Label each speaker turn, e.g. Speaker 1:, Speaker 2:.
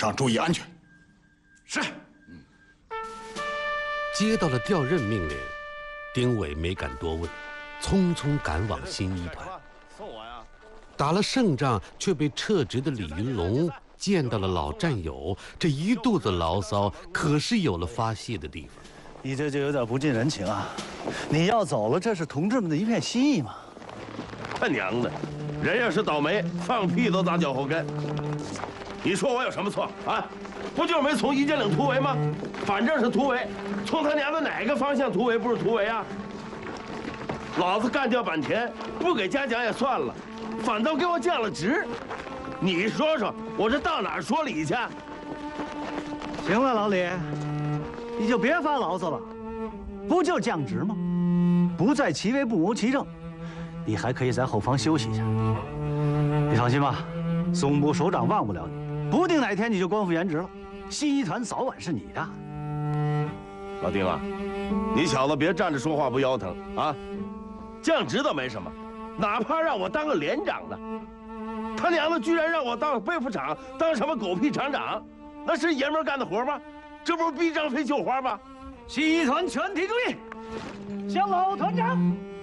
Speaker 1: 上注意安全。
Speaker 2: 是。
Speaker 3: 接到了调任命令，丁伟没敢多问，匆匆赶往新一团。
Speaker 2: 送我呀！
Speaker 3: 打了胜仗却被撤职的李云龙见到了老战友，这一肚子牢骚可是有了发泄的地方。
Speaker 4: 你这就有点不近人情啊！你要走了，这是同志们的一片心意嘛。
Speaker 2: 他娘的，人要是倒霉，放屁都砸脚后跟。你说我有什么错啊？不就是没从一剑岭突围吗？反正是突围，从他娘的哪个方向突围不是突围啊？老子干掉坂田，不给嘉奖也算了，反倒给我降了职。你说说，我这到哪儿说理去？
Speaker 4: 行了，老李，你就别发牢骚了，不就降职吗？不在其位不谋其政，你还可以在后方休息一下。你放心吧，总部首长忘不了你，不定哪天你就官复原职了，新一团早晚是你的。
Speaker 2: 老丁啊，你小子别站着说话不腰疼啊！降职倒没什么，哪怕让我当个连长呢，他娘的居然让我当背副厂，当什么狗屁厂长，那是爷们干的活吗？这不是逼张飞绣花吗？
Speaker 4: 新一团全体注意，向老团长